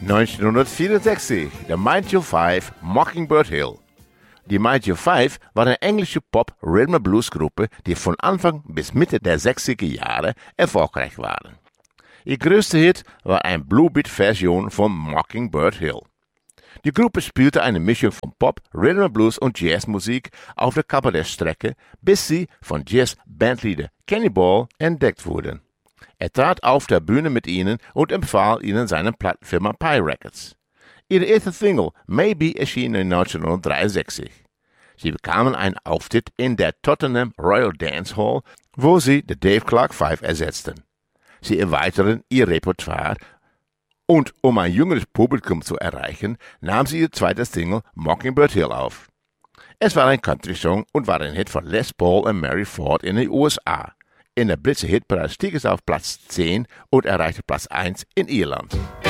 1964, The Mighty Five, Mockingbird Hill. Die Mighty Five war eine englische Pop-Rhythm-and-Blues-Gruppe, die von Anfang bis Mitte der 60er Jahre erfolgreich waren. Ihr größter Hit war eine Bluebeat-Version von Mockingbird Hill. Die Gruppe spielte eine Mischung von Pop, Rhythm-and-Blues und Jazzmusik auf der Kabarettstrecke, bis sie von Jazz-Bandleader Kenny Ball entdeckt wurden. Er trat auf der Bühne mit ihnen und empfahl ihnen seine Plattenfirma Pie Records. Ihre erste Single Maybe erschien 1963. Sie bekamen einen Auftritt in der Tottenham Royal Dance Hall, wo sie The Dave Clark Five ersetzten. Sie erweiterten ihr Repertoire und um ein jüngeres Publikum zu erreichen, nahm sie ihr zweites Single Mockingbird Hill auf. Es war ein Country-Song und war ein Hit von Les Paul und Mary Ford in den USA. In der britischen Hitparade stieg es auf Platz 10 und erreichte Platz 1 in Irland.